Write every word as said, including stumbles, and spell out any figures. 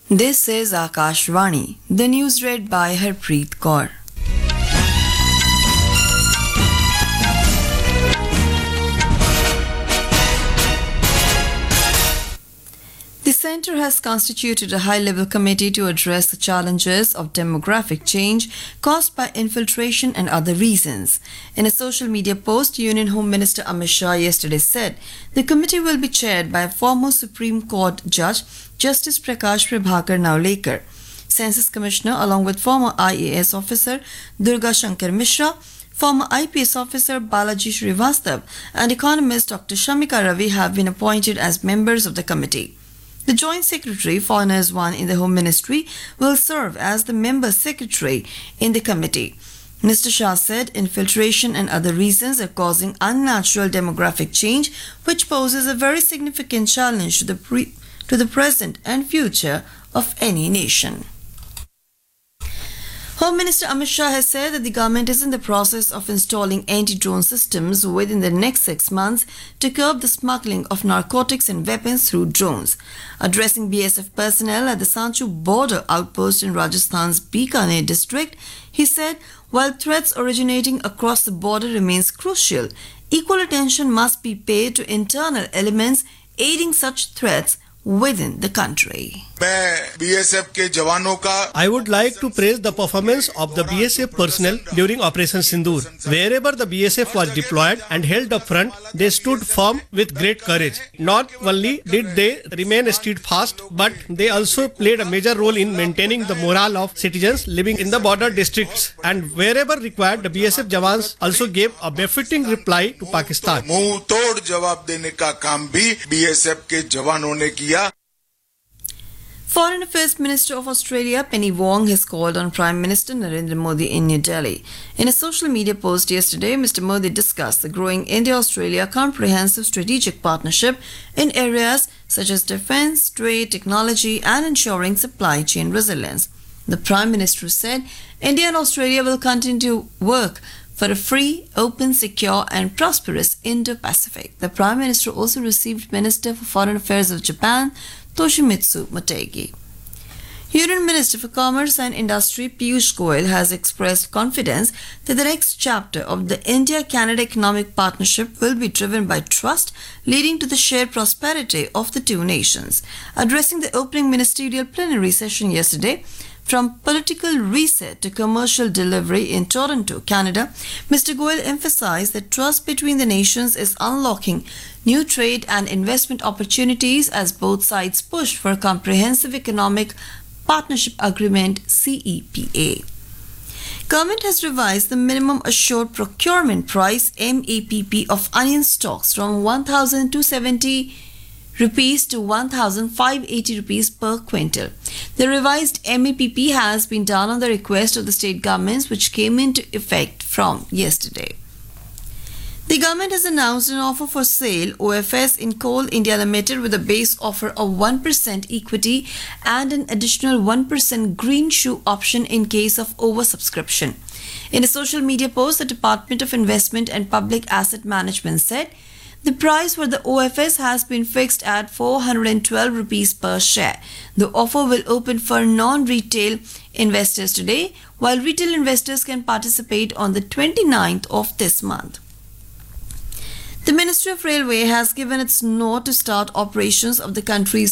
This is Akashvani, the news read by Harpreet Kaur. The Centre has constituted a high-level committee to address the challenges of demographic change caused by infiltration and other reasons. In a social media post, Union Home Minister Amit Shah yesterday said the committee will be chaired by former Supreme Court Judge Justice Prakash Prabhakar Naulekar, Census Commissioner along with former I A S officer Durga Shankar Mishra, former I P S officer Balaji Srivastav and economist Doctor Shamika Ravi have been appointed as members of the committee. The Joint Secretary, Foreigners one in the Home Ministry, will serve as the member secretary in the committee. Mister Shah said infiltration and other reasons are causing unnatural demographic change, which poses a very significant challenge to the, pre- to the present and future of any nation. Home Minister Amit Shah has said that the government is in the process of installing anti-drone systems within the next six months to curb the smuggling of narcotics and weapons through drones. Addressing B S F personnel at the Sanchu border outpost in Rajasthan's Bikaner district, he said, while threats originating across the border remains crucial, equal attention must be paid to internal elements aiding such threats within the country. I would like to praise the performance of the B S F personnel during Operation Sindoor. Wherever the B S F was deployed and held up front, they stood firm with great courage. Not only did they remain steadfast, but they also played a major role in maintaining the morale of citizens living in the border districts. And wherever required, the B S F Jawans also gave a befitting reply to Pakistan. Foreign Affairs Minister of Australia Penny Wong has called on Prime Minister Narendra Modi in New Delhi. In a social media post yesterday, Mister Modi discussed the growing India-Australia comprehensive strategic partnership in areas such as defence, trade, technology and ensuring supply chain resilience. The Prime Minister said India and Australia will continue to work for a free, open, secure and prosperous Indo-Pacific. The Prime Minister also received Minister for Foreign Affairs of Japan, Toshimitsu Motegi. Union Minister for Commerce and Industry Piyush Goyal has expressed confidence that the next chapter of the India-Canada Economic Partnership will be driven by trust, leading to the shared prosperity of the two nations. Addressing the opening ministerial plenary session yesterday, from political reset to commercial delivery in Toronto, Canada, Mister Goyal emphasized that trust between the nations is unlocking new trade and investment opportunities as both sides push for a comprehensive economic partnership agreement C E P A. Government has revised the minimum assured procurement price M A P P of onion stocks from one thousand two hundred seventy rupees to one thousand five hundred eighty rupees per quintal. The revised M A P P has been done on the request of the state governments, which came into effect from yesterday. The government has announced an offer for sale O F S in Coal India Limited with a base offer of one percent equity and an additional one percent green shoe option in case of oversubscription. In a social media post, the Department of Investment and Public Asset Management said the price for the O F S has been fixed at four hundred twelve rupees per share. The offer will open for non-retail investors today, while retail investors can participate on the twenty-ninth of this month. The Ministry of Railway has given its nod to start operations of the country's